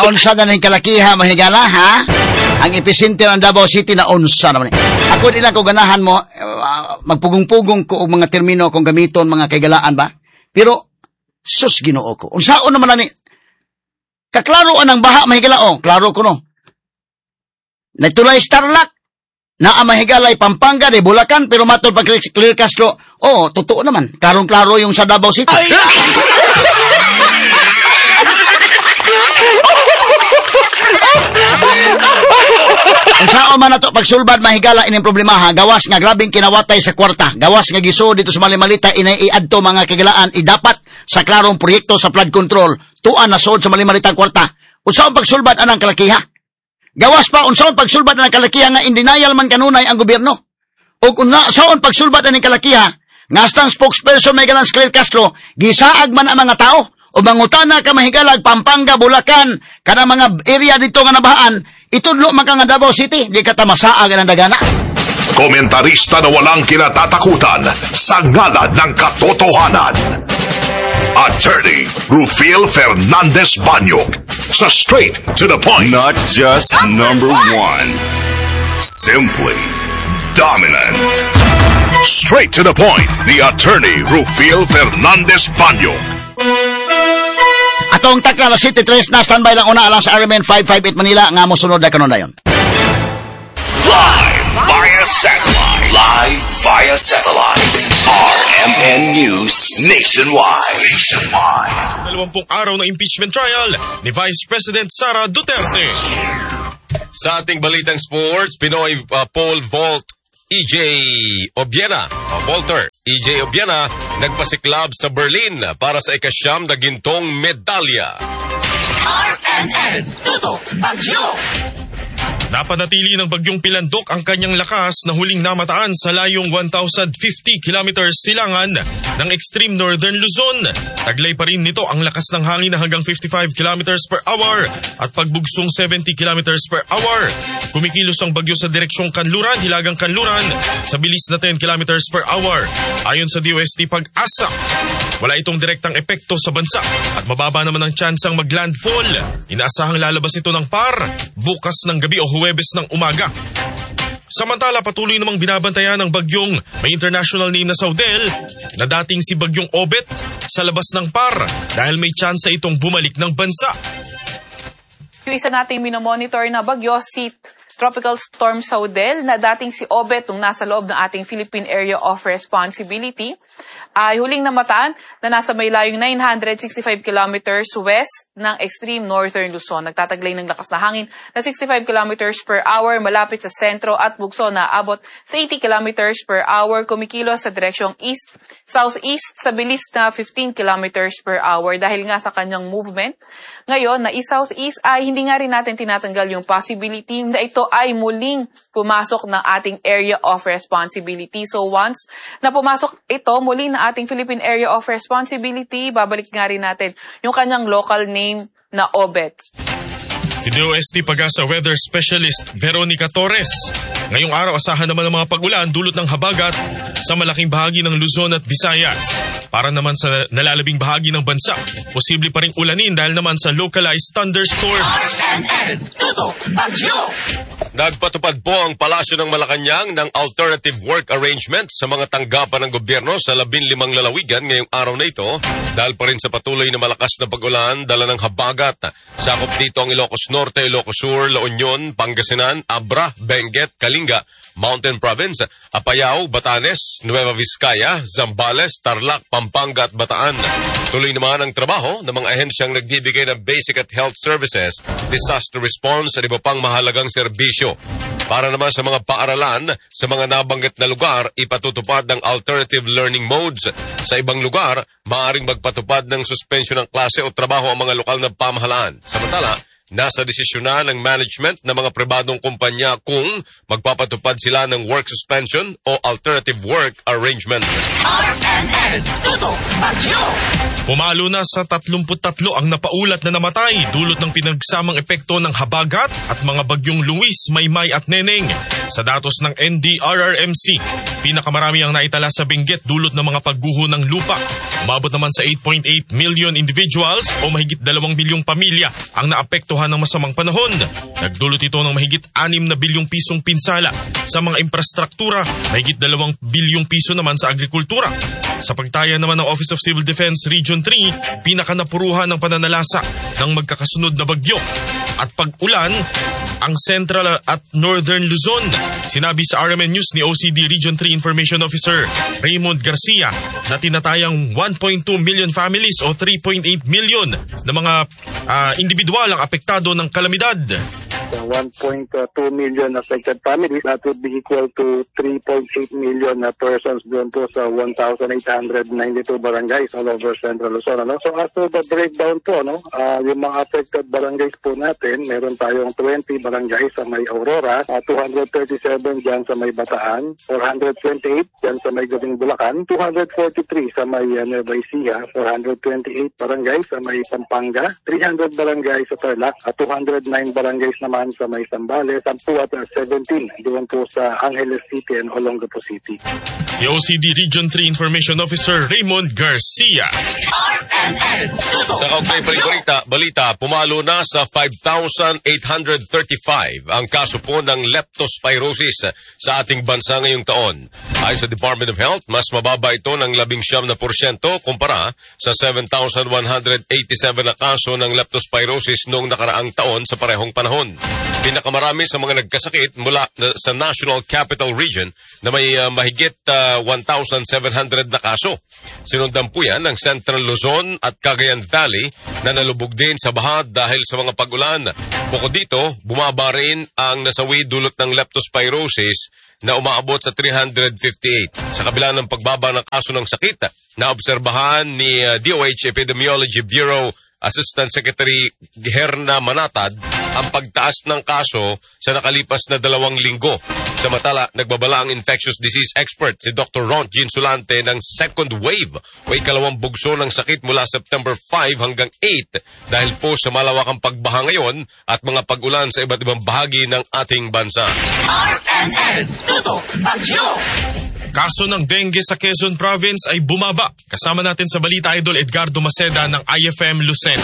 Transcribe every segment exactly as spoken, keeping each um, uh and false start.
unsa na ning kalakiha mahigala ha? Ang episente ng Davao City na unsa naman. Ako din lang ko ganahan mo uh, magpugong-pugong ko og mga termino kung gamiton mga kaigalaan ba. Pero sus Ginoo ko. Unsaon naman ani? Kaklaro anang baha mahigala oh, klaro ko no. Natulay Starlock na ang mahigalay Pampanga de Bulacan pero matod pag Clear Castro. Oh, totoo naman. Klarong-klaro yung sa Davao City. Ang sao man nato pagsulbad mahigala ining problema ha, gawas nga grabing kinawatay sa kwarta, gawas nga giso dito sa Malimalita inaiadto mga kagilaan idapat sa klarong proyekto sa flood control tuan na sod sa Malimalita kwarta. Unsaon pagsulbad anang kalakiha? Gawas pa unsaon pagsulbad anang kalakiha nga in denial man kanunay ang gobyerno. Ug unsaon pagsulbad anang kalakiha nga astang spokesperson may galang Clear Castro gisaag man ang mga tao o mangutana ka mahigalag Pampanga, Bulacan, kana mga area dito nga nabahaan. Itudlo man ka nga Davao City, di ka tamasaag ang dagana. Komentarista na walang kinatatakutan sa ngalan ng katotohanan. Attorney Rufil Fernandez Banyog sa Straight to the Point. Not just number one, simply dominant. Straight to the Point, the Attorney Rufil Fernandez Banyog. Atong Tacloban City tres na standby lang una alang sa R M N five five eight Manila nga mo sunod na kanon dayon. Live via satellite. Live via satellite. R M N News Nationwide. Nationwide. Dalawampung araw na impeachment trial ni Vice President Sara Duterte. Sa ating balitang sports, Pinoy uh, pole vault E J Obiena, o Volter, E J Obiena, nagpasiklab sa Berlin para sa ikasyam na gintong medalya. R M N Tutok Bagyo. Napanatili ng bagyong Pilandok ang kanyang lakas na huling namataan sa layong one thousand fifty kilometers silangan ng extreme northern Luzon. Taglay pa rin nito ang lakas ng hangin na hanggang fifty-five kilometers per hour at pagbugsong seventy kilometers per hour. Kumikilos ang bagyo sa direksyong Kanluran, Hilagang Kanluran sa bilis na ten kilometers per hour. Ayon sa D O S T Pag-asa, wala itong direktang epekto sa bansa at mababa naman ang tsansang maglandfall. Inaasahang lalabas ito ng par bukas ng gabi o Huwebes ng umaga. Samantala, patuloy namang binabantayan ng bagyong may international name na Saudel na dating si Bagyong Obet sa labas ng par dahil may tsansa itong bumalik ng bansa. Yung isa nating minomonitor na bagyo, si Tropical Storm Saudel na dating si Obet nung nasa loob ng ating Philippine Area of Responsibility ay huling namataan na nasa may layong nine hundred sixty-five kilometers west ng extreme northern Luzon. Nagtataglay ng lakas na hangin na sixty-five kilometers per hour malapit sa sentro at bugso na abot sa eighty kilometers per hour. Kumikilos sa direksyong east, southeast sa bilis na fifteen kilometers per hour. Dahil nga sa kanyang movement ngayon na east-southeast ay hindi nga rin natin tinatanggal yung possibility na ito ay muling pumasok ng ating area of responsibility. So once na pumasok ito muli na ating Philippine Area of Responsibility, babalik nga rin natin yung kanyang local name na Obet. Si D O S T Pag-asa Weather Specialist Veronica Torres. Ngayong araw asahan naman ang mga pag-ulan dulot ng habagat sa malaking bahagi ng Luzon at Visayas. Para naman sa nalalabing bahagi ng bansa, posible pa ring ulanin dahil naman sa localized thunderstorms. R M N Tutok Bagyo. Nagpatupad po ang Palasyo ng Malacanang ng alternative work arrangement sa mga tanggapan ng gobyerno sa labing limang lalawigan ngayong araw na ito dahil pa rin sa patuloy na malakas na pag-ulan dala ng habagat. Sakop dito ang Ilocos Norte, Ilocos Sur, La Union, Pangasinan, Abra, Benguet, Kalinga, Mountain Province, Apayao, Batanes, Nueva Vizcaya, Zambales, Tarlac, Pampanga at Bataan. Tuloy naman ang trabaho ng mga ahensyang nagbibigay ng basic at health services, disaster response at iba pang mahalagang serbisyo. Para naman sa mga paaralan, sa mga nabanggit na lugar, ipatutupad ng alternative learning modes. Sa ibang lugar, maaaring magpatupad ng suspensyon ng klase o trabaho ang mga lokal na pamahalaan. Samantala, nasa desisyon na ng management ng mga pribadong kumpanya kung magpapatupad sila ng work suspension o alternative work arrangement. R M N Tutok Bagyo. Pumalo na sa tatlumput tatlo ang napaulat na namatay dulot ng pinagsamang epekto ng habagat at mga bagyong Luis, Maymay at Neneng. Sa datos ng N D R R M C, pinakamarami ang naitala sa Benguet dulot ng mga pagguho ng lupa. Umabot naman sa eight point eight million individuals o mahigit dalawang milyong pamilya ang naapektuhan naapektuhan ng masamang panahon. Nagdulot ito ng mahigit anim na bilyong pisong pinsala sa mga infrastruktura, mahigit dalawang bilyong piso naman sa agrikultura. Sa pagtaya naman ng Office of Civil Defense Region three, pinakanapuruhan ng pananalasa ng magkakasunod na bagyo at pag-ulan ang Central at Northern Luzon. Sinabi sa R M N News ni O C D Region three Information Officer Raymond Garcia na tinatayang one point two million families o three point eight million na mga uh, individual ang apektado ng kalamidad. one point two million affected families, that would be equal to three point eight million uh, persons doon po sa one thousand eight hundred ninety-two barangays all over Central Luzon. Ano? So after the breakdown po, no, uh, yung mga affected barangays po natin, meron tayong twenty barangays sa may Aurora, uh, two hundred thirty-seven dyan sa may Bataan, four hundred twenty-eight dyan sa may Gabing Bulacan, two hundred forty-three sa may uh, Nueva Ecija, four hundred twenty-eight barangays sa may Pampanga, three hundred barangays sa Tarlac, at two hundred nine barangays naman sa may Sambales, ten at seventeen doon po sa Angeles City and Olongapo City. Si O C D Region three Information Officer Raymond Garcia. Sa kaugnay balita, balita, pumalo na sa five thousand eight hundred thirty-five ang kaso po ng leptospirosis sa ating bansa ngayong taon. Ayon sa Department of Health, mas mababa ito ng labing siyam na porsyento kumpara sa seven thousand one hundred eighty-seven na kaso ng leptospirosis noong nakaraang taon sa parehong panahon. Pinakamarami sa mga nagkasakit mula sa National Capital Region na may uh, mahigit uh, one thousand seven hundred na kaso. Sinundan po yan ng Central Luzon at Cagayan Valley na nalubog din sa baha dahil sa mga pag-ulan. Bukod dito, bumaba rin ang nasawi dulot ng leptospirosis na umaabot sa three hundred fifty-eight. Sa kabila ng pagbaba ng kaso ng sakit, naobserbahan ni uh, D O H Epidemiology Bureau Assistant Secretary Herna Manatad ang pagtaas ng kaso sa nakalipas na dalawang linggo. Samantala, nagbabala ang infectious disease expert si Doctor Ron Ginsulante ng second wave o ikalawang bugso ng sakit mula September five hanggang eight dahil po sa malawakang pagbaha ngayon at mga pag-ulan sa iba't ibang bahagi ng ating bansa. R M N Tutok Bagyo. Kaso ng dengue sa Quezon Province ay bumaba. Kasama natin sa balita Idol Edgardo Maceda ng I F M Lucena.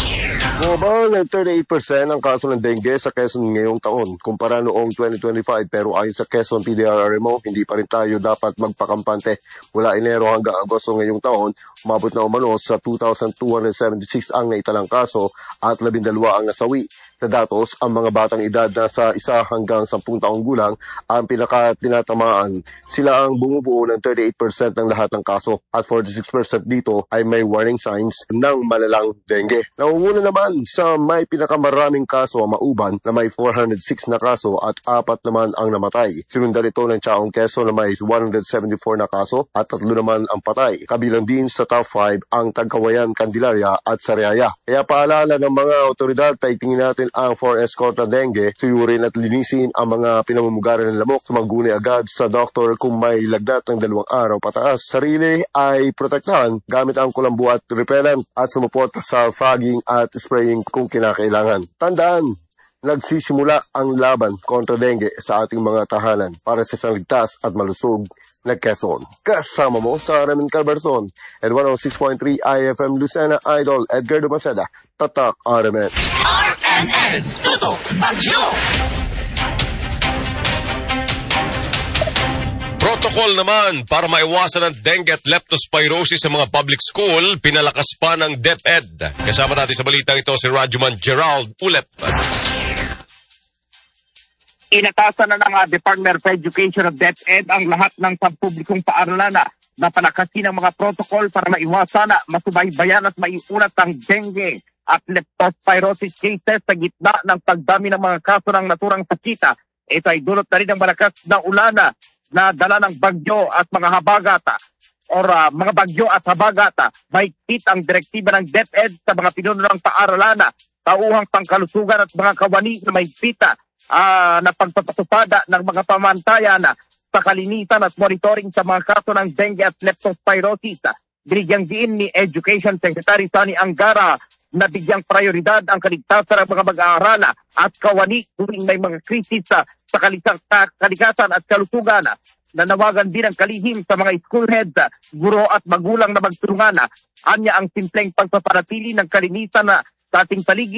Bumaba ng thirty-eight percent ang kaso ng dengue sa Quezon ngayong taon kumpara noong twenty twenty-five, pero ayon sa Quezon P D R R M O, hindi pa rin tayo dapat magpakampante. Mula Enero hanggang Agosto ngayong taon, umabot na umano sa two thousand two hundred seventy-six ang naitalang kaso at labindalawa ang nasawi. Sa datos, ang mga batang edad na sa isa hanggang sampung taong gulang ang pinakatinatamaan. Sila ang bumubuo ng thirty-eight percent ng lahat ng kaso at forty-six percent dito ay may warning signs ng malalang dengue. Naunguna naman sa may pinakamaraming kaso ang Mauban na may four hundred six na kaso at apat naman ang namatay. Sinundan ito ng Chaong Quezon na may one hundred seventy-four na kaso at tatlo naman ang patay. Kabilang din sa top five ang Tagkawayan, Candelaria at Sariaya. Kaya paalala ng mga otoridad, tingnan natin ang for escort na dengue, suyurin at linisin ang mga pinamumugaran ng lamok. Sumangguni agad sa doktor kung may lagnat ng dalawang araw pataas. Sarili ay protektahan gamit ang kulambu at repellent at sumuport sa fogging at spraying kung kinakailangan. Tandaan, nagsisimula ang laban kontra dengue sa ating mga tahanan para sa isang ligtas at malusog na Quezon. Kasama mo sa Ramin Calverson at one oh six point three I F M Lucena Idol Edgardo Maceda, Tatak R M N. R M N Tutok Bagyo. Protocol naman para maiwasan ang dengue at leptospirosis sa mga public school, pinalakas pa ng DepEd. Kasama natin sa balitang ito si Rajuman Gerald Ulep. Inatasan na ng uh, Department of Education of DepEd ang lahat ng pampublikong paaralan na palakasin ang mga protocol para maiwasan na masubaybayan at maiunat ang dengue at leptospirosis cases sa gitna ng pagdami ng mga kaso ng naturang sakita. Ito ay dulot na rin ng malakas na ulana na dala ng bagyo at mga habagata or uh, mga bagyo at habagata. Mahigpit ang direktiba ng DepEd sa mga pinuno ng paaralan, tauhang pangkalusugan at mga kawani na mahigpita uh, na pagpapatupada ng mga pamantayan sa kalinisan at monitoring sa mga kaso ng dengue at leptospirosis. Binigyang diin ni Education Secretary Sani Angara na bigyang prioridad ang kaligtasan ng mga mag-aaral at kawani tuwing may mga krisis sa kalikasan at kalusugan. Nanawagan din ang kalihim sa mga school heads, guro at magulang na magtulungan. Anya ang simpleng pagpapanatili ng kalinisan sa ating paligid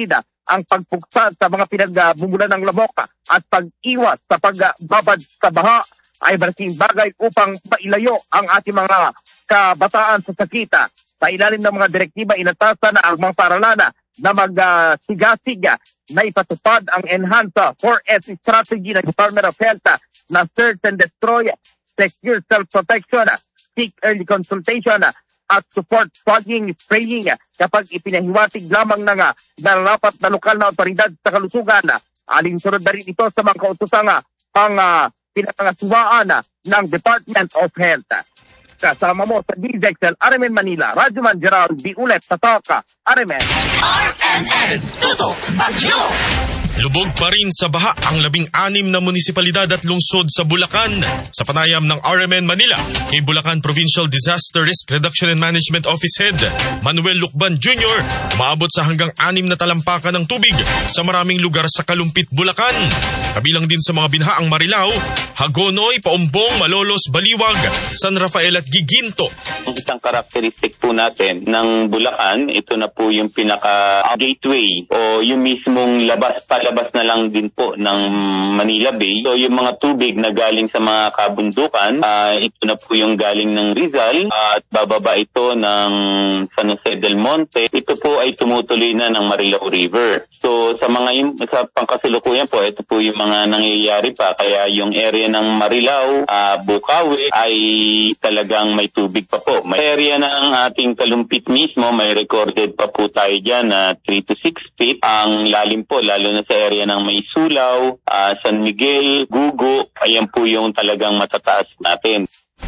ang pagpuksa sa mga pinagbumulan ng lamok at pag-iwas sa pagbabad sa baha ay malaking bagay upang mailayo ang ating mga kabataan sa sakit. Sa ilalim ng mga direktiba, inatasan na ang mga paaralan na magsigasig uh, na ipatupad ang Enhance four S strategy ng Department of Health na search and destroy, secure self-protection, seek early consultation, at support fogging, spraying kapag ipinahiwatig lamang ng uh, nararapat na lokal na otoridad sa kalusugan. Alinsunod na rin ito sa mga kautosang uh, pang uh, pinangasiwaan uh, ng Department of Health. Kasama mo sa D Z X L R M N Manila, Radyoman Gerald D. Ulet sa Toka, R M N. R M N Tutok Bagyo. Lubog pa rin sa baha ang labing-anim na munisipalidad at lungsod sa Bulacan. Sa panayam ng R M N Manila, kay Bulacan Provincial Disaster Risk Reduction and Management Office Head Manuel Lucban Junior, umaabot sa hanggang anim na talampakan ng tubig sa maraming lugar sa Kalumpit, Bulacan. Kabilang din sa mga binha ang Marilao, Hagonoy, Paumbong, Malolos, Baliwag, San Rafael at Giginto. Isang karakteristik po natin ng Bulacan, ito na po yung pinaka-gateway o yung mismong labas palabas na lang din po ng Manila Bay. So yung mga tubig na galing sa mga kabundukan, uh, ito na po yung galing ng Rizal uh, at bababa ito ng San Jose del Monte. Ito po ay tumutuloy na ng Marilao River. So sa mga sa pangkasalukuyan po, ito po yung mga nangyayari pa. Kaya yung area ng Marilao, uh, Bukawi ay talagang may tubig pa po. May area ng ating Kalumpit mismo, may recorded pa po tayo dyan na uh, three to six feet. Ang lalim po, lalo na sa area ng May Sulaw, uh, San Miguel, Gugo, ayan po yung talagang matataas natin.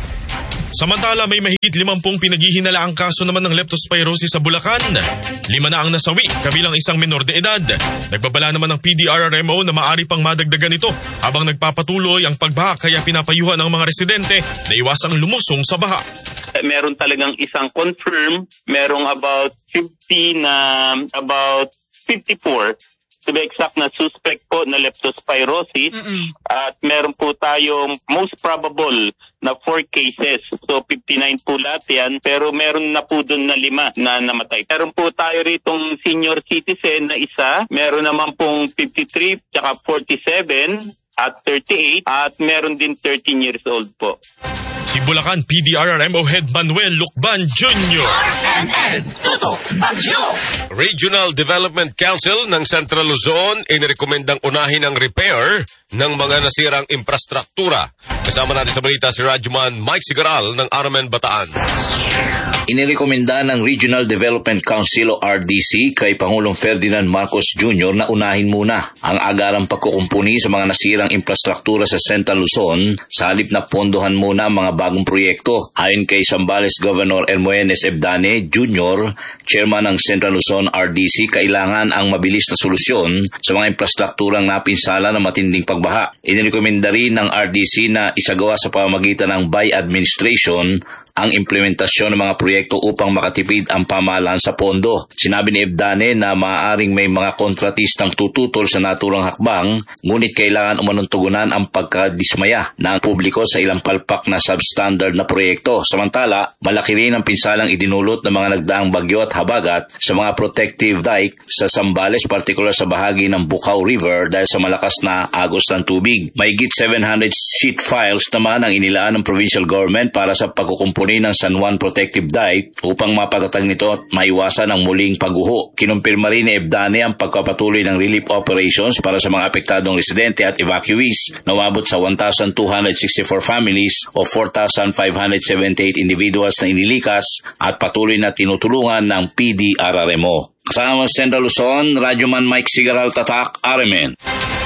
Samantala, may mahigit limampung pinaghihinalaang kaso naman ng leptospirosis sa Bulacan. Lima na ang nasawi, kabilang isang menor de edad. Nagbabala naman ng P D R R M O na maaari pang madagdagan ito habang nagpapatuloy ang pagbaha, kaya pinapayuhan ng mga residente na iwasang lumusong sa baha. Meron talagang isang confirm, merong about fifty na, about fifty-four to be exact na suspect po na leptospirosis. Mm-mm. At meron po tayong most probable na four cases. So fifty-nine po lahat yan, pero meron na po doon na lima na namatay. Meron po tayo ritong senior citizen na isa, meron naman pong fifty-three, tsaka forty-seven at thirty-eight, at meron din thirteen years old po. Si Bulacan P D R R M O Head Manuel Lucban Junior R M N Tutok Bagyo. Regional Development Council ng Central Luzon inirekomendang unahin ang repair ng mga nasirang infrastruktura. Kasama natin sa balita si Radyoman Mike Sigaral ng R M N Bataan. Inirekomenda ng Regional Development Council o R D C kay Pangulong Ferdinand Marcos Junior na unahin muna ang agarang pagkukumpuni sa mga nasirang infrastruktura sa Central Luzon sa halip na pondohan muna ang mga bagong proyekto. Ayon kay Zambales Governor Hermogenes Ebdane Junior, Chairman ng Central Luzon R D C, kailangan ang mabilis na solusyon sa mga infrastrukturang napinsala ng matinding pagbaha. Inirekomenda rin ng R D C na isagawa sa pamamagitan ng by administration ang implementasyon ng mga proyekto upang makatipid ang pamahalaan sa pondo. Sinabi ni Ebdane na maaaring may mga kontratistang tututol sa naturang hakbang, ngunit kailangan umanong tugunan ang pagkadismaya ng publiko sa ilang palpak na substandard na proyekto. Samantala, malaki rin ang pinsalang idinulot ng mga nagdaang bagyo at habagat sa mga protective dike sa Zambales, partikular sa bahagi ng Bukaw River dahil sa malakas na agos ng tubig. Mahigit seven hundred sheet files naman ang inilaan ng provincial government para sa pagkukumpuni ng San Juan Protective Dike upang mapatatag nito at maiwasan ang muling pagguho. Kinumpirma rin ni Ebdane ang pagpapatuloy ng relief operations para sa mga apektadong residente at evacuees na umabot sa one thousand two hundred sixty-four families o four thousand five hundred seventy-eight individuals na inilikas at patuloy na tinutulungan ng P D R R M O. Kasama sa Central Luzon, Radyoman Mike Sigaral, Tatak, R M N.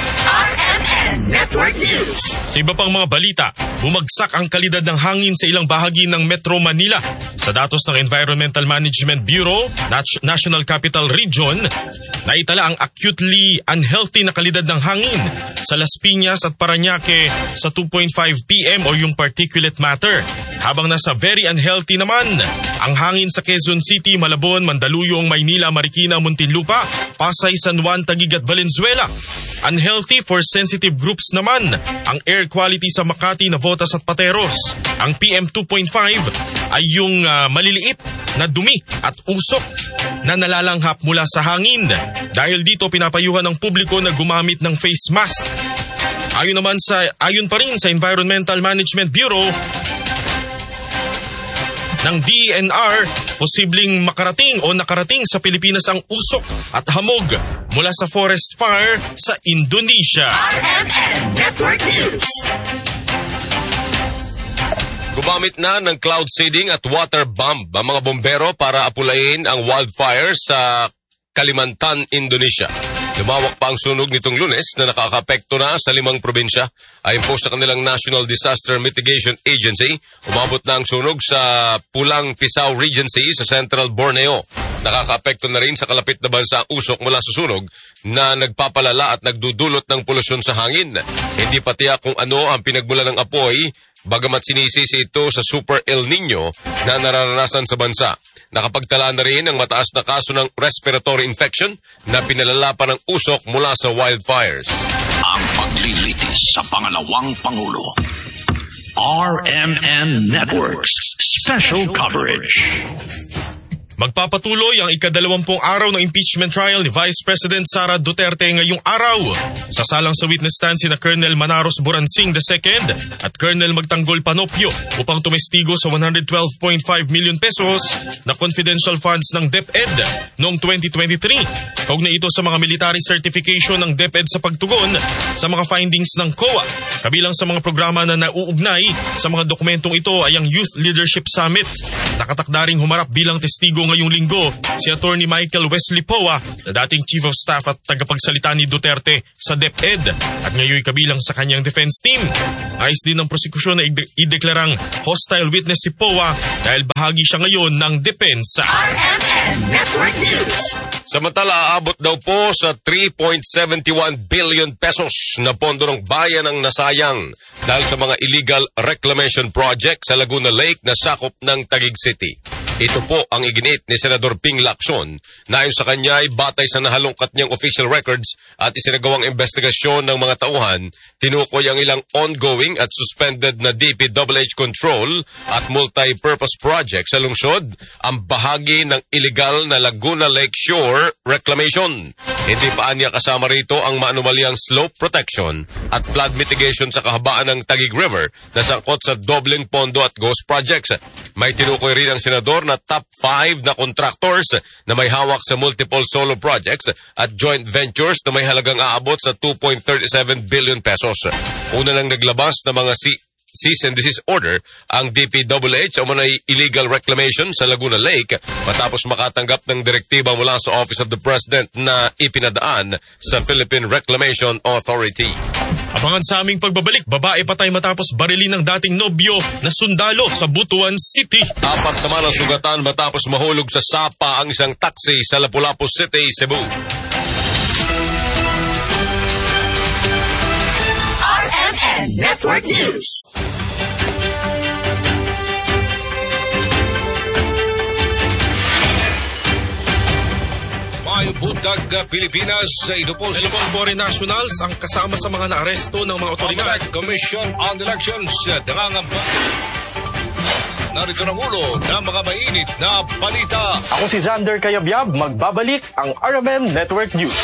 R M N Network News. Sa iba pang mga balita, bumagsak ang kalidad ng hangin sa ilang bahagi ng Metro Manila. Sa datos ng Environmental Management Bureau, Nat- National Capital Region, naitala ang acutely unhealthy na kalidad ng hangin sa Las Piñas at Parañaque sa two point five P M o yung particulate matter. Habang nasa very unhealthy naman, ang hangin sa Quezon City, Malabon, Mandaluyong, Maynila, Marikina, Muntinlupa, Pasay, San Juan, Taguig at Valenzuela. Unhealthy for sensitive groups naman ang air quality sa Makati, Navotas at Pateros. Ang P M two point five ay yung uh, maliliit na dumi at usok na nalalanghap mula sa hangin. Dahil dito pinapayuhan ng publiko na gumamit ng face mask. Ayon naman sa ayon pa rin sa Environmental Management Bureau ng D E N R, posibleng makarating o nakarating sa Pilipinas ang usok at hamog mula sa forest fire sa Indonesia. R M N Network News. Gumamit na ng cloud seeding at water bomb ang mga bombero para apulain ang wildfire sa Kalimantan, Indonesia. Lumawak pa ang sunog nitong Lunes na nakakapekto na sa limang probinsya. Ayon po sa kanilang National Disaster Mitigation Agency, umabot na ang sunog sa Pulang Pisau Regency sa Central Borneo. Nakakapekto na rin sa kalapit na bansa ang usok mula sa sunog na nagpapalala at nagdudulot ng polusyon sa hangin. Hindi pa tiyak kung ano ang pinagmula ng apoy, bagamat sinisisi ito sa Super El Nino na nararanasan sa bansa. Nakapagtala na rin ang mataas na kaso ng respiratory infection na pinalala pa ng usok mula sa wildfires. Ang paglilitis sa pangalawang Pangulo. R M N Networks Special Coverage. Magpapatuloy ang ikadalawampung araw ng impeachment trial ni Vice President Sara Duterte ngayong araw. Sasalang sa witness stand sina Colonel Manaros Boransing the second at Colonel Magtanggol Panopio upang tumestigo sa one hundred twelve point five million pesos na confidential funds ng DepEd noong twenty twenty-three. Kaugnay ito sa mga military certification ng DepEd sa pagtugon sa mga findings ng C O A. Kabilang sa mga programa na nauugnay sa mga dokumentong ito ay ang Youth Leadership Summit. Nakatakda ring humarap bilang testigo ngayong linggo si Attorney Michael Wesley Poa na dating Chief of Staff at tagapagsalita ni Duterte sa DepEd at ngayon kabilang sa kanyang defense team. Nais din ng prosekusyon na ide- ideklarang hostile witness si Poa dahil bahagi siya ngayon ng depensa. R M N Network News. Samantala, aabot daw po sa three point seven one billion pesos na pondo ng bayan ang nasayang dahil sa mga illegal reclamation project sa Laguna Lake na sakop ng Taguig City. Ito po ang iginit ni Senador Ping Lacson na ayon sa kanya ay batay sa nahalungkat niyang official records at isinagawang investigasyon ng mga tauhan, tinukoy ang ilang ongoing at suspended na D P W H control at multi-purpose project sa lungsod ang bahagi ng illegal na Laguna Lake Shore reclamation. Hindi pa niya kasama rito ang maanumalyang slope protection at flood mitigation sa kahabaan ng Taguig River na sangkot sa Dobleng Pondo at Ghost projects. May tinukoy rin ang senador na top five na contractors na may hawak sa multiple solo projects at joint ventures na may halagang aabot sa two point three seven billion pesos. Una nang naglabas ng mga si cease and desist order ang D P W H o manay illegal reclamation sa Laguna Lake matapos makatanggap ng direktiba mula sa Office of the President na ipinadaan sa Philippine Reclamation Authority. Abangan sa aming pagbabalik, babae patay matapos barilin ng dating nobyo na sundalo sa Butuan City. Apat naman ang sugatan matapos mahulog sa sapa ang isang taxi sa Lapu-Lapu City, Cebu. R M N Network News. May buntag Pilipinas, ito po si Philippine Foreign Nationals ang kasama sa mga naaresto ng mga otoridad. Commission on Elections, nangangamba. Narito ang ulo ng mga mainit na balita. Ako si Xander Kayabyab, magbabalik ang R M N Network News.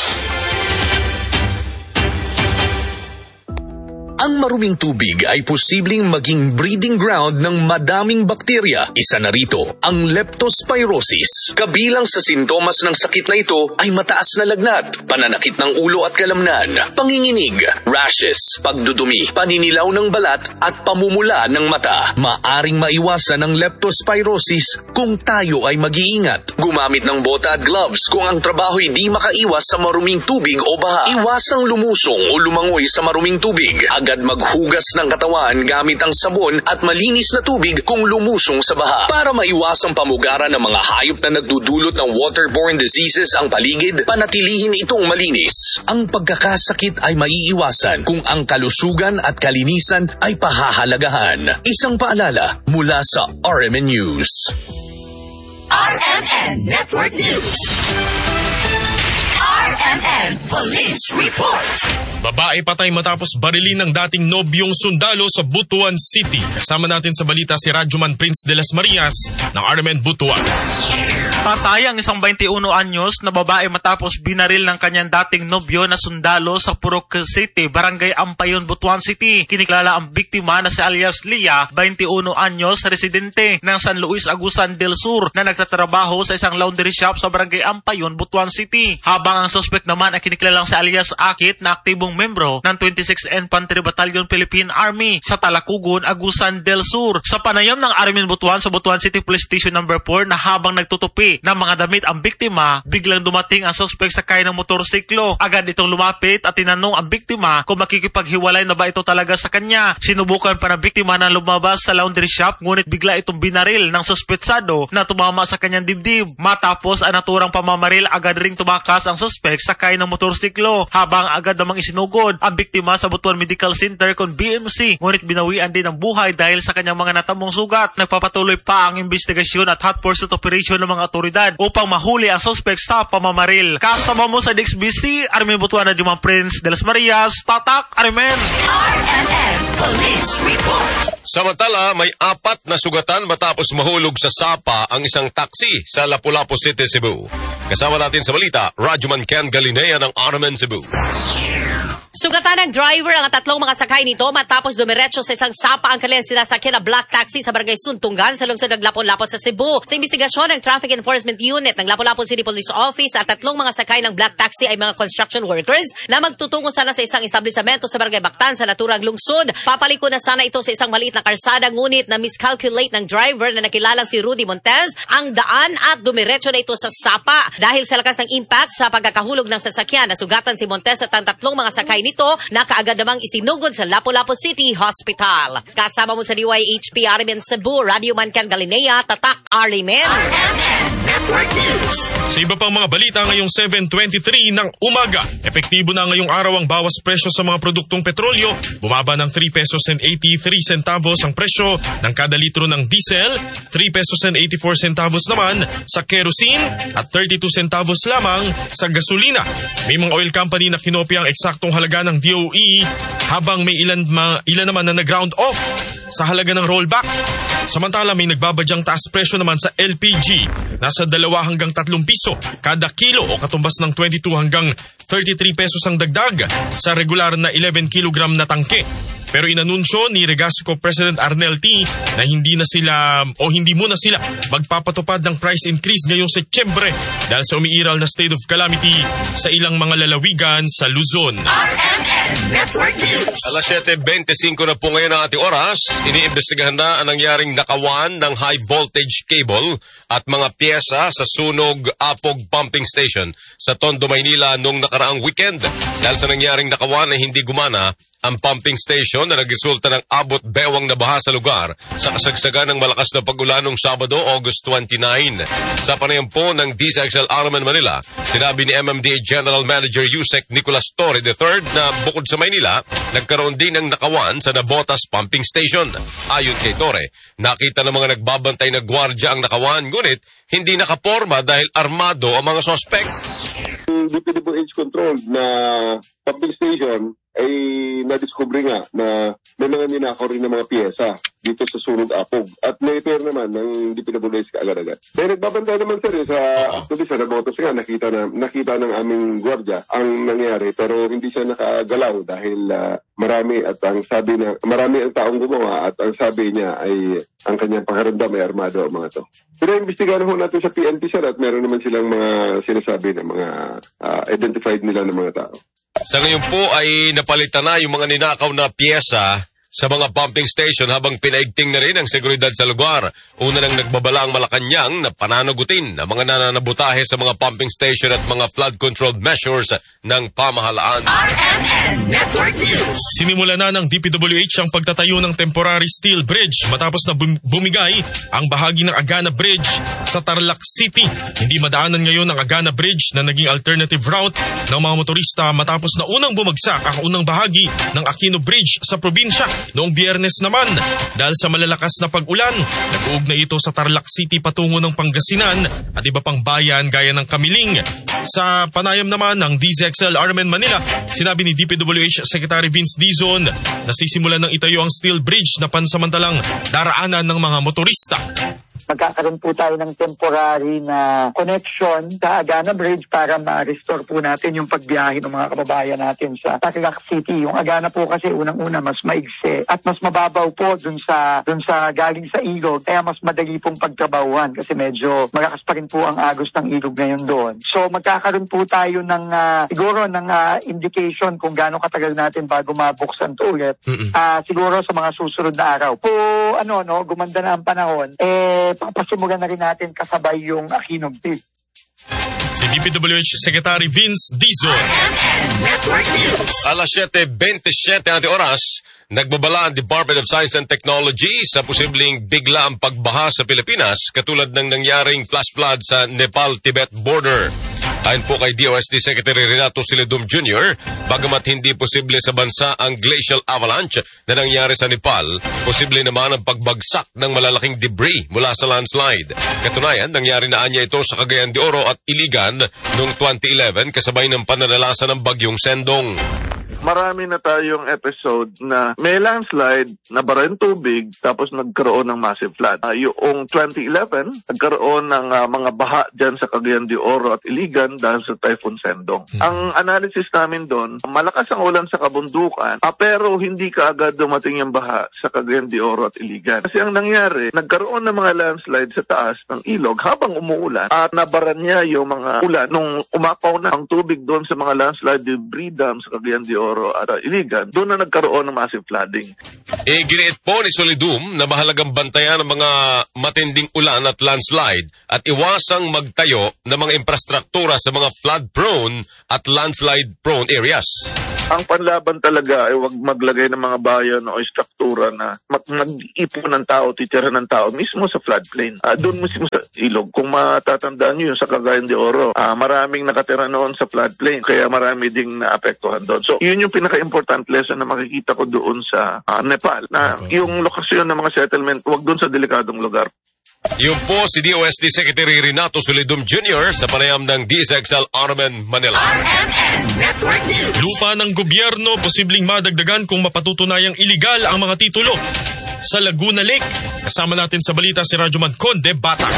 Ang maruming tubig ay posibleng maging breeding ground ng madaming bakterya. Isa na rito ang leptospirosis. Kabilang sa sintomas ng sakit na ito ay mataas na lagnat, pananakit ng ulo at kalamnan, panginginig, rashes, pagdudumi, paninilaw ng balat at pamumula ng mata. Maaring maiwasan ang leptospirosis kung tayo ay mag-iingat. Gumamit ng bota at gloves kung ang trabaho'y di makaiwas sa maruming tubig o baha. Iwasang lumusong o lumangoy sa maruming tubig. Agad maghugas ng katawan gamit ang sabon at malinis na tubig kung lumusong sa baha. Para maiwasang pamugaran ng mga hayop na nagdudulot ng waterborne diseases ang paligid, panatilihin itong malinis. Ang pagkakasakit ay maiiwasan kung ang kalusugan at kalinisan ay pahahalagahan. Isang paalala mula sa R M N News. R M N Network News. R M N Police Report. Babae patay matapos barilin ng dating nobyong sundalo sa Butuan City. Kasama natin sa balita si Radyoman Prince de las Marias ng R M N Butuan. Patay ang isang twenty-one anyos na babae matapos binaril ng kanyang dating nobyo na sundalo sa Purok City, Barangay Ampayon, Butuan City. Kinikilala ang biktima na si alias Lia, twenty-one anyos, residente ng San Luis Agusan del Sur na nagtatrabaho sa isang laundry shop sa Barangay Ampayon, Butuan City. Habang ang suspect naman ay kinikilalang si alias Akit na aktibong membro ng twenty-sixth Infantry Battalion Philippine Army sa Talakugon, Agusan del Sur. Sa panayam ng Armin Butuan sa Butuan City Police Station number four na habang nagtutupi ng mga damit ang biktima, biglang dumating ang suspect sakay ng motorsiklo. Agad itong lumapit at tinanong ang biktima kung makikipaghiwalay na ba ito talaga sa kanya. Sinubukan pa ng biktima na lumabas sa laundry shop, ngunit bigla itong binaril ng suspetsado na tumama sa kanyang dibdib. Matapos ang naturang pamamaril, agad ring tumakas ang suspect sakay ng motorsiklo, habang agad namang isinugod ang biktima sa Butuan Medical Center kung B M C, ngunit binawian din ang buhay dahil sa kanyang mga natamong sugat. Nagpapatuloy pa ang investigasyon at hot pursuit operation ng mga otoridad upang mahuli ang suspect sa pamamaril. Kasama mo sa D X B C, Armin Butuan na Dimang Prince de las Marias, Tatak, Armen. R M N Police Report. Samantala, may apat na sugatan matapos mahulog sa sapa ang isang taxi sa Lapu-Lapu City, Cebu. Kasama natin sa balita, Rajuman Ken Galinea ng R M N Cebu. Sugatan ng driver ang tatlong mga sakay nito matapos dumiretso sa isang sapa ang kanilang sinasakyan na black taxi sa Barangay Suntungan sa lungsod ng Lapu-Lapu sa Cebu. Sa investigasyon ng Traffic Enforcement Unit ng Lapu-Lapu City Police Office, ang tatlong mga sakay ng black taxi ay mga construction workers na magtutungo sana sa isang establishmento sa Barangay Bactan sa naturang lungsod. Papaliko na sana ito sa isang maliit na karsada, ngunit na miscalculate ng driver na nakilalang si Rudy Montez ang daan at dumiretso na ito sa sapa. Dahil sa lakas ng impact sa pagkakahulog ng sasakyan, nasugatan si Montez at ang tatlong mga sakay nito na kaagad namang isinugod sa Lapu-Lapu City Hospital. Kasama mo sa D Y H P R M N Cebu, Radio Mancan Galinea, Tatak, Arlimen. Sa iba pang mga balita ngayong seven twenty-three ng umaga, epektibo na ngayong araw ang bawas presyo sa mga produktong petrolyo. Bumaba ng three pesos and eighty-three centavos ang presyo ng kada litro ng diesel, three pesos and eighty-four centavos naman sa kerosene at thirty-two centavos lamang sa gasolina. May mga oil company na kinopya ang eksaktong halaga ng D O E, habang may ilan, ma, ilan naman na nag-round off sa halaga ng rollback. Samantala, may nagbabadyang taas presyo naman sa L P G. Nasa dalawa hanggang tatlong piso kada kilo o katumbas ng twenty-two hanggang thirty-three pesos ang dagdag sa regular na eleven kilogram na tangke. Pero inanunsyo ni Regasco President Arnel T na hindi na sila o hindi muna sila magpapatupad ng price increase ngayong Setyembre dahil sa umiiral na state of calamity sa ilang mga lalawigan sa Luzon. R M N Network News. Alas seven twenty-five na po ngayon ang ating oras. Iniimbestigahan na ang nangyaring nakawan ng high voltage cable at mga pyesa sa Sunog Apog Pumping Station sa Tondo, Maynila noong nakaraang weekend. Dahil sa nangyaring nakawan ay hindi gumana ang pumping station na nagresulta ng abot bewang na baha sa lugar sa kasagsagan ng malakas na pag-ulan noong Sabado, August twenty-nine. Sa panayam po ng D Z X L R M N Manila, sinabi ni M M D A General Manager Yusek Nicolas Torre the third na bukod sa Maynila, nagkaroon din ng nakawan sa Navotas Pumping Station. Ayon kay Torre, nakita ng mga nagbabantay na gwardya ang nakawan, ngunit hindi nakaporma dahil armado ang mga sospek. D P W H controlled na pumping station ay nadiskubre nga na may mga ninakaw rin ng mga piyesa dito sa Sunog Apog. At na-repair naman ng D P W H kaagad-agad. Dahil nagbabantay naman sir sa actually sa Nabotas nga, nakita, na, nakita ng aming gwardya ang nangyari, pero hindi siya nakagalaw dahil uh, marami at ang sabi na marami ang taong gumawa at ang sabi niya ay ang kanyang pangaramdam ay armado ang mga to. Pero imbestigahan ho natin sa P N P sir at meron naman silang mga sinasabi ng mga uh, identified nila ng mga tao. Sa ngayon po ay napalitan na yung mga ninakaw na piyesa sa mga pumping station habang pinaigting na rin ang seguridad sa lugar. Una nang nagbabala ang Malacanang na pananagutin ang mga nananabutahe sa mga pumping station at mga flood-controlled measures ng pamahalaan. R M N Network News. Sinimula na ng D P W H ang pagtatayo ng temporary steel bridge matapos na bumigay ang bahagi ng Agana Bridge sa Tarlac City. Hindi madaanan ngayon ang Agana Bridge na naging alternative route ng mga motorista matapos na unang bumagsak ang unang bahagi ng Aquino Bridge sa probinsya noong Biyernes naman. Dahil sa malalakas na pag-ulan, nag-uugnay ito sa Tarlac City patungo ng Pangasinan at iba pang bayan gaya ng Kamiling. Sa panayam naman ng D Z X L R M N Manila, sinabi ni D P W H Secretary Vince Dizon na sisimulan ng itayo ang steel bridge na pansamantalang daraanan ng mga motorista. magkakaroon po tayo ng temporary na connection sa Agana Bridge para ma-restore po natin yung pagbiyahe ng mga kababayan natin sa Tarlac City. Yung Agana po kasi unang-una mas maigsi at mas mababaw po dun sa, dun sa galing sa ilog, kaya mas madali pong pagtrabahuan kasi medyo malakas pa rin po ang agos ng ilog ngayon doon. So magkakaroon po tayo ng uh, siguro ng uh, indication kung gaano katagal natin bago mabuksan to ulit. Uh, siguro sa mga susunod na araw. Po ano no, gumanda na ang panahon, eh papasimulan na rin natin kasabay yung Aquino Bridge. Si D P W H Secretary Vince Dizon. Alas siyete twenty-seven natin oras, nagbabala ang Department of Science and Technology sa posibleng bigla ang pagbaha sa Pilipinas katulad ng nangyaring flash flood sa Nepal-Tibet border. Ayon po kay D O S T Secretary Renato Silidum Junior, bagamat hindi posible sa bansa ang glacial avalanche na nangyari sa Nepal, posible naman ang pagbagsak ng malalaking debris mula sa landslide. Katunayan, nangyari na anya ito sa Cagayan de Oro at Iligan noong twenty eleven kasabay ng pananalasa ng bagyong Sendong. Marami na tayong episode na may landslide, nabara yung tubig, tapos nagkaroon ng massive flood. Uh, yung twenty eleven, nagkaroon ng uh, mga baha dyan sa Cagayan de Oro at Iligan dahil sa Typhoon Sendong. Hmm. Ang analysis namin doon, malakas ang ulan sa kabundukan, uh, pero hindi kaagad dumating yung baha sa Cagayan de Oro at Iligan. Kasi ang nangyari, nagkaroon ng mga landslide sa taas ng ilog habang umuulan at nabara niya yung mga ulan. Nung umapaw na ang tubig doon sa mga landslide debris dam sa Cagayan de Oro at Iligan, doon na nagkaroon ng massive flooding. E giniit po ni Solidum na mahalagang bantayan ng mga matinding ulan at landslide at iwasang magtayo ng mga infrastruktura sa mga flood-prone at landslide-prone areas. Ang panlaban talaga ay huwag maglagay ng mga bayan o struktura na mag- mag-ipon ng tao, titira ng tao mismo sa floodplain. Uh, doon mismo sa ilog. Kung matatandaan nyo yung sa Cagayan de Oro, uh, maraming nakatira noon sa floodplain, kaya marami ding naapektuhan doon. So, yun yung pinaka-important lesson na makikita ko doon sa uh, Nepal, na yung lokasyon ng mga settlement, huwag doon sa delikadong lugar. Yun po si D O S T Secretary Renato Solidum Junior sa panayam ng D S X L R M N Manila. Lupa ng gobyerno posibleng madagdagan kung mapatutunayang iligal ang mga titulo sa Laguna Lake. Kasama natin sa balita si Radyoman Conde Batak.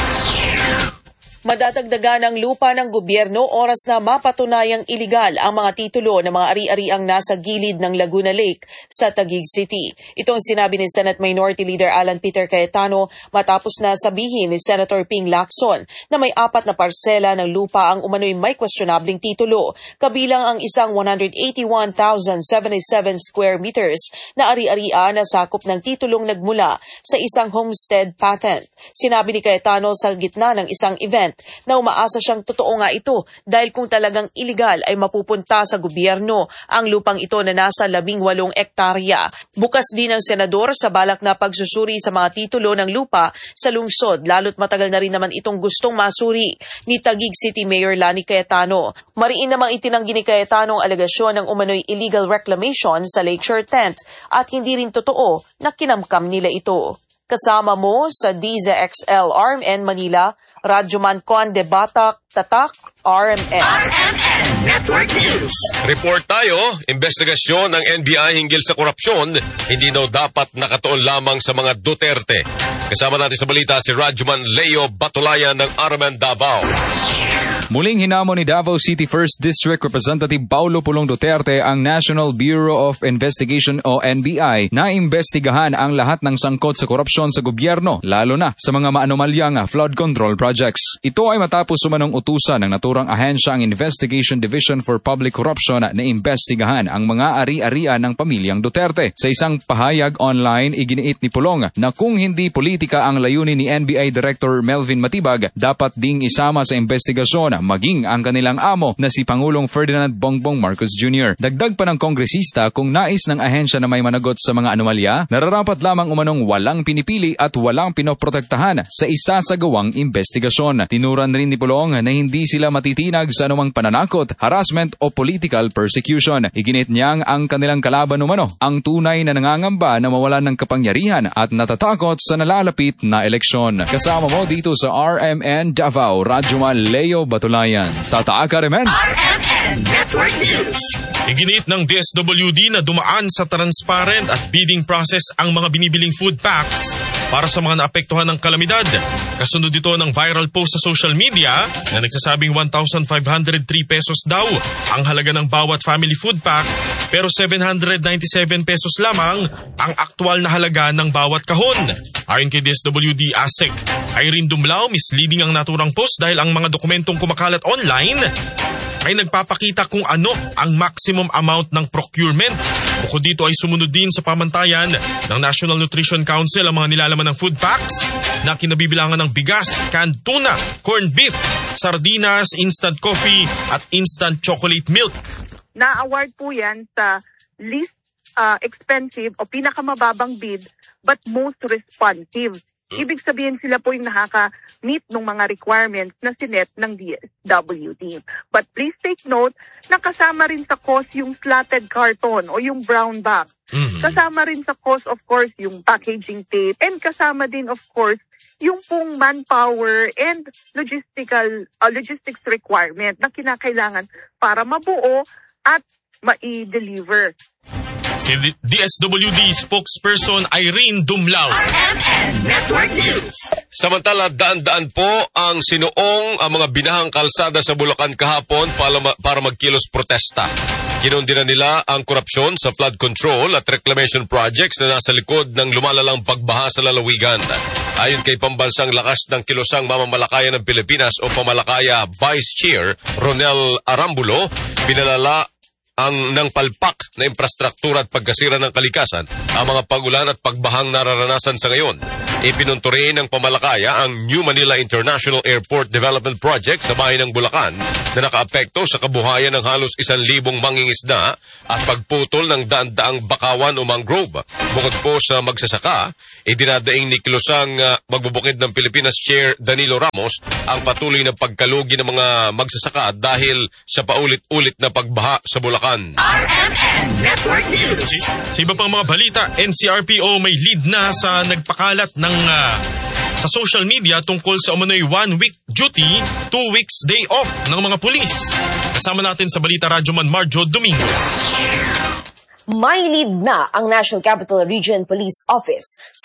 Madadagdagan ang lupa ng gobyerno oras na mapatunayang iligal ang mga titulo ng mga ari-ariang nasa gilid ng Laguna Lake sa Taguig City. Ito ang sinabi ni Senate Minority Leader Alan Peter Cayetano matapos na sabihin ni Senator Ping Lacson na may apat na parsela ng lupa ang umano'y may questionabling titulo, kabilang ang isang one hundred eighty-one thousand seventy-seven square meters na ari-arian na sakop ng titulong nagmula sa isang homestead patent. Sinabi ni Cayetano sa gitna ng isang event na umaasa siyang totoo nga ito dahil kung talagang iligal ay mapupunta sa gobyerno ang lupang ito na nasa labing walong ektarya. Bukas din ang senador sa balak na pagsusuri sa mga titulo ng lupa sa lungsod, lalo't matagal na rin naman itong gustong masuri ni Taguig City Mayor Lani Cayetano. Mariin namang itinanggi ni Cayetano ang alegasyon ng umano'y illegal reclamation sa Lakeshore Tent at hindi rin totoo na kinamkam nila ito. Kasama mo sa D Z X L R M N Manila, Radyoman Conde Batak, Tatak, R M N. R M N Network News. Report tayo, investigasyon ng N B I hinggil sa korupsyon, hindi daw dapat nakatuon lamang sa mga Duterte. Kasama natin sa balita si Radyoman Leo Batulayan ng R M N Davao. Muling hinamon ni Davao City First District Representative Paulo Pulong Duterte ang National Bureau of Investigation o N B I na imbestigahan ang lahat ng sangkot sa korupsyon sa gobyerno, lalo na sa mga maanomalyang flood control projects. Ito ay matapos sumanong utusan ng naturang ahensya ang Investigation Division for Public Corruption na imbestigahan ang mga ari-arian ng pamilyang Duterte. Sa isang pahayag online, iginiit ni Pulong na kung hindi politika ang layunin ni N B I Director Melvin Matibag, dapat ding isama sa investigasyon maging ang kanilang amo na si Pangulong Ferdinand Bongbong Marcos Junior Dagdag pa ng kongresista, kung nais ng ahensya na may managot sa mga anomalya, nararapat lamang umanong walang pinipili at walang pinoprotektahan sa isasagawang investigasyon. Tinuran rin ni Pulong na hindi sila matitinag sa anumang pananakot, harassment o political persecution. Iginit niyang ang kanilang kalaban umano ang tunay na nangangamba na mawalan ng kapangyarihan at natatakot sa nalalapit na eleksyon. Kasama mo dito sa R M N Davao, Radyoman Leo Batulayan. Tataaka rin, R M N Network News. Iginiit ng D S W D na dumaan sa transparent at bidding process ang mga binibiling food packs para sa mga naapektuhan ng kalamidad. Kasunod ito ng viral post sa social media na nagsasabing one thousand five hundred three pesos daw ang halaga ng bawat family food pack, pero seven hundred ninety-seven pesos lamang ang aktwal na halaga ng bawat kahon. Ayon kay D S W D ASEC Irene Dumlao, misleading ang naturang post dahil ang mga dokumentong kumakalat online ay nagpapakita kung ano ang maximum amount ng procurement. Bukod dito ay sumunod din sa pamantayan ng National Nutrition Council ang mga nilalaman ng food packs na kinabibilangan ng bigas, canned tuna, corned beef, sardinas, instant coffee at instant chocolate milk. Na-award po yan sa least uh, expensive o pinakamababang bid but most responsive. Ibig sabihin sila po yung nakaka-meet ng mga requirements na sinet ng D S W D. But please take note na kasama rin sa cost yung slatted carton o yung brown box. Mm-hmm. Kasama rin sa cost, of course, yung packaging tape. And kasama din, of course, yung pong manpower and logistical uh, logistics requirement na kinakailangan para mabuo at ma-deliver. Si D S W D spokesperson Irene Dumlao. R M N Network News. Samantala, daan-daan po ang sinuong ang mga binahang kalsada sa Bulacan kahapon para, para magkilos protesta. Kinundina nila ang korupsyon sa flood control at reclamation projects na nasa likod ng lumalalang pagbaha sa lalawigan. Ayon kay Pambansang Lakas ng Kilosang Mamamalakaya ng Pilipinas o Pamalakaya Vice Chair Ronel Arambulo, pinalala ang ng palpak na infrastruktura at pagkasira ng kalikasan ang mga pagulan at pagbahang nararanasan sa ngayon. Ipinunto rin ng Pamalakaya ang New Manila International Airport Development Project sa bayan ng Bulacan na nakaapekto sa kabuhayan ng halos isang libong mangingisda at pagputol ng daan-daang bakawan o mangrove. Bukod po sa magsasaka, idinadaing ni Kilosang uh, magbubukid ng Pilipinas Chair Danilo Ramos ang patuloy na pagkalugi ng mga magsasaka dahil sa paulit-ulit na pagbaha sa Bulacan. R M N Network News. Sa iba pang mga balita, N C R P O may lead na sa nagpakalat ng uh, sa social media tungkol sa umano'y one-week duty, two weeks day off ng mga pulis. Kasama natin sa Balita Radyoman Marjo Domingo. May lead na ang National Capital Region Police Office